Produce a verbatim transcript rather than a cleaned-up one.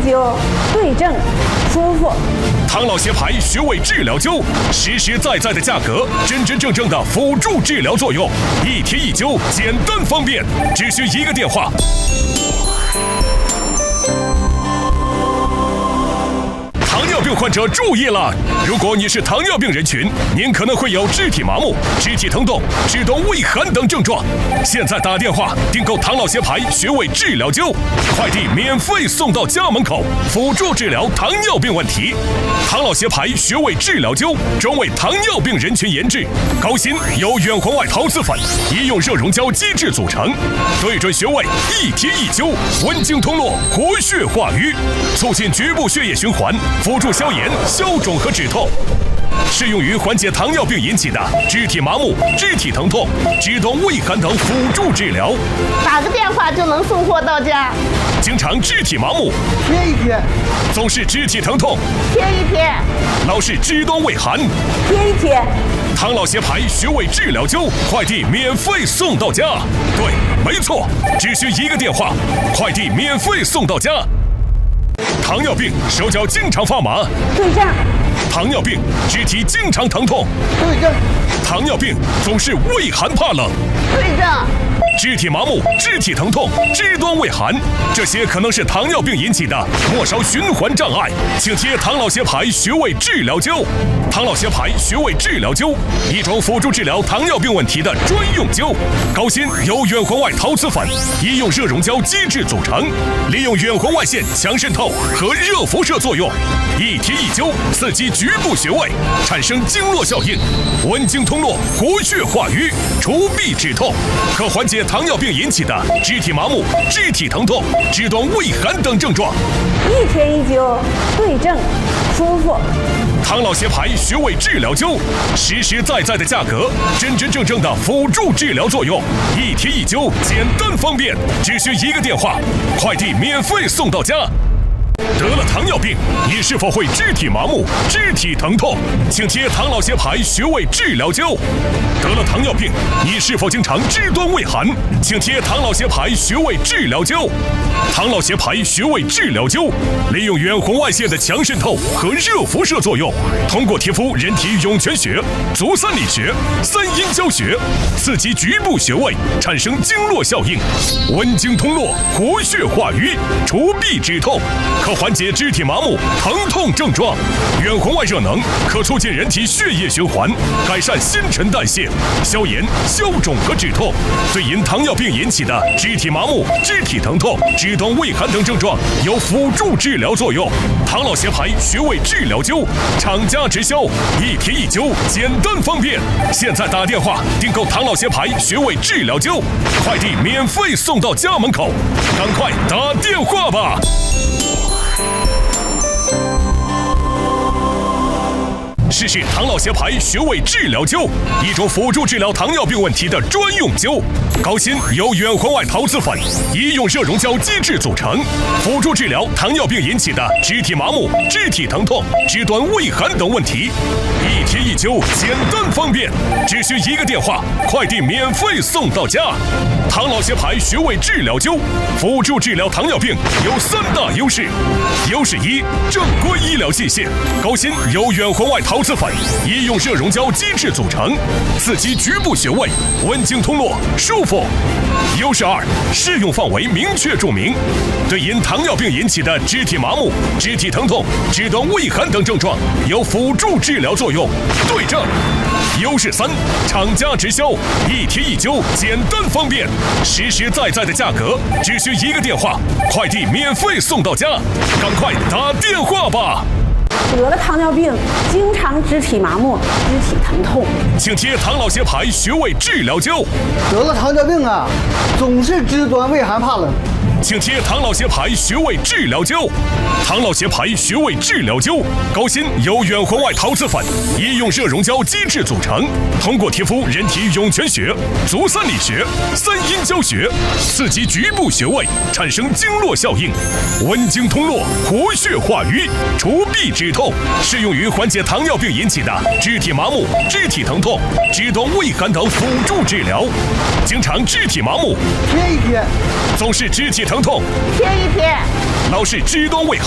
灸，对症，舒服。 唐老协牌穴位治疗灸，实实在在的价格，真真正正的辅助治疗作用，一贴一灸，简单方便，只需一个电话。糖尿病患者注意了！如果你是糖尿病人群，您可能会有肢体麻木、肢体疼痛、肢端畏寒等症状。现在打电话订购唐老协牌穴位治疗灸，快递免费送到家门口，辅助治疗糖尿病问题。唐老协牌穴位治疗灸专为糖尿病人群研制，高芯由远红外陶瓷粉、医用热熔胶基质组成，对准穴位一贴一灸，温经通络，活血化瘀，促进局部血液循环。辅助消炎、消肿和止痛，适用于缓解糖尿病引起的肢体麻木、肢体疼痛、肢端畏寒等辅助治疗。 打个电话就能送货到家。 经常肢体麻木， 贴一贴； 总是肢体疼痛， 贴一贴； 老是肢端畏寒， 贴一贴。 唐老协牌穴位治疗灸，快递免费送到家。对，没错，只需一个电话，快递免费送到家。糖尿病手脚经常发麻， 对症； 糖尿病肢体经常疼痛， 对症； 糖尿病总是畏寒怕冷， 对症； 肢体麻木、肢体疼痛、肢端畏寒，这些可能是糖尿病引起的末梢循环障碍，请贴唐老协牌穴位治疗灸。唐老协牌穴位治疗灸，一种辅助治疗糖尿病问题的专用灸，高芯由远红外陶瓷粉、医用热熔胶基质组成，利用远红外线强渗透和热辐射作用，一贴一灸，刺激局部穴位，产生经络效应，温经通络，活血化瘀，除痹止痛，可缓解糖尿病引起的肢体麻木、肢体疼痛、肢端畏寒等症状。 一贴一灸，对症，舒服。 唐老协牌穴位治疗灸，实实在在的价格，真真正正的辅助治疗作用，一贴一灸，简单方便，只需一个电话，快递免费送到家。得了糖尿病，你是否会肢体麻木、肢体疼痛？请贴唐老协牌穴位治疗灸。得了糖尿病，你是否经常肢端畏寒？请贴唐老协牌穴位治疗灸。唐老协牌穴位治疗灸，利用远红外线的强渗透和热辐射作用，通过贴敷人体涌泉穴、足三里穴、三阴交穴，刺激局部穴位，产生经络效应，温经通络，活血化瘀，除痹止痛，可缓解肢体麻木、疼痛症状。远红外热能可促进人体血液循环，改善新陈代谢，消炎、消肿和止痛，对因糖尿病引起的肢体麻木、肢体疼痛、肢端畏寒等症状有辅助治疗作用。唐老协牌穴位治疗灸，厂家直销，一贴一灸，简单方便。现在打电话订购唐老协牌穴位治疗灸，快递免费送到家门口，赶快打电话吧！试试唐老协牌穴位治疗灸，一种辅助治疗糖尿病问题的专用灸，高芯由远红外陶瓷粉、医用热熔胶基质组成，辅助治疗糖尿病引起的肢体麻木、肢体疼痛、肢端畏寒等问题，一贴一灸，简单方便，只需一个电话，快递免费送到家。唐老协牌穴位治疗灸，辅助治疗糖尿病有三大优势：优势一，正规医疗器械，高芯由远红外陶瓷粉、医用热熔胶基质组成，刺激局部穴位，温经通络，舒服。优势二，适用范围明确注明，对因糖尿病引起的肢体麻木、肢体疼痛、肢端畏寒等症状有辅助治疗作用，对症。优势三，厂家直销，一贴一灸，简单方便，实实在在的价格，只需一个电话，快递免费送到家，赶快打电话吧！ 得了糖尿病，经常肢体麻木、肢体疼痛， 请贴唐老协牌穴位治疗灸。 得了糖尿病啊，总是肢端畏寒怕冷， 请贴唐老协牌穴位治疗灸。唐老协牌穴位治疗灸，高芯由远红外陶瓷粉、医用热熔胶基质组成，通过贴敷人体涌泉穴、足三里穴、三阴交穴，刺激局部穴位，产生经络效应，温经通络，活血化瘀，除痹止痛，适用于缓解糖尿病引起的肢体麻木、肢体疼痛、肢端畏寒等辅助治疗。经常肢体麻木， 贴一贴； 总是肢体疼痛， 贴一贴； 老是肢端畏寒。